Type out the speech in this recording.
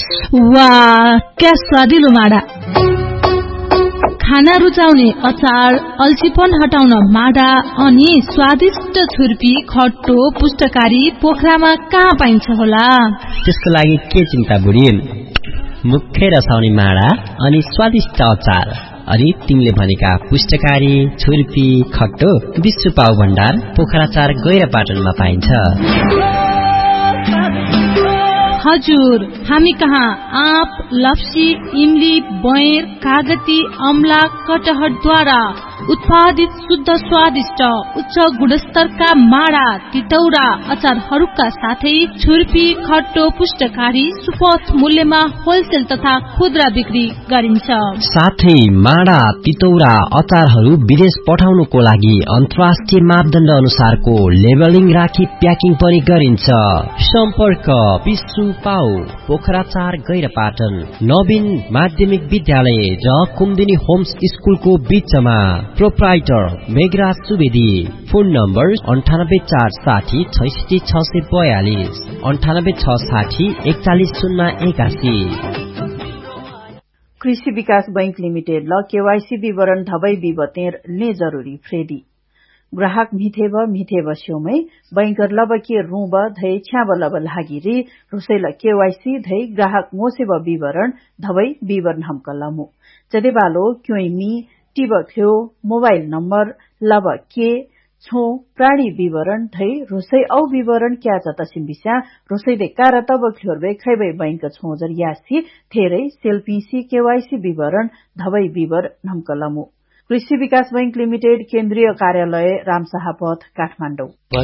वाह क्या स्वादिलो माडा। खाना रुचाउने अचार, अल्छीपन हटाउन माडा अनि स्वादिष्ट छुर्पी, खट्टो, पुष्टकारी पोखरामा कहाँ पाइन्छ होला? त्यसको लागि के चिन्ता बुढी, मुखै रसाउने माडा अनि स्वादिष्ट अचार अनि तिमीले भनेका पुष्टकारी, छुर्पी, खट्टो विश्व पाउ भण्डार पोखरा 4 गैरापाटनमा पाइन्छ। हजुर, हामी कहाँ आँप, लप्सी, इमली, बयर, कागती, अमला, कटहरद्वारा उत्पादित शुद्ध स्वादिष्ट उच्च गुणस्तरका माडा, तितौरा, अचारहरूका साथै छुर्पी, खट्टो, पुष्टकारी सुपथ मूल्यमा होलसेल तथा खुद्रा बिक्री गरिन्छ। साथै माडा, तितौरा, अचारहरू विदेश पठाउनुको लागि अन्तर्राष्ट्रिय मापदण्ड अनुसारको लेबलिङ राखी प्याकिङ पनि गरिन्छ। सम्पर्क विश्व पाउ पोखरा 4 गैरापाटन, नवीन माध्यमिक विद्यालय र कुमुदिनी होम्स स्कुलको बीचमा। Proprietor Meghraj Subedi. Phone number 9846 66642 9860 410181। कृषि विकास बैंक लिमिटेड ल केवाईसी विवरण धबै विवतेर ने जरूरी फ्रेडी ग्राहक मिथेब स्योमै बैंकर लब के रूब धै छ्याब लब लागिरी रुसैल केवाईसी धै ग्राहक मोसेब विवरण धबै विवरण हमकलमु जदेबालो क्योइमी टिब थ्यो मोबाइल नम्बर लब के छो प्राणी विवरण धै रुसै औ विवरण क्या जतसिम बिस्या रुसै दे कार तब ख्योरबे खैबै बैंक छोजर यासी थेरै सेल्पीसी केवाईसी विवरण धबै विवरण हमकलमु। कृषि विकास बैंक लिमिटेड केन्द्रीय कार्यालय रामशाह पथ काठमाडौँ।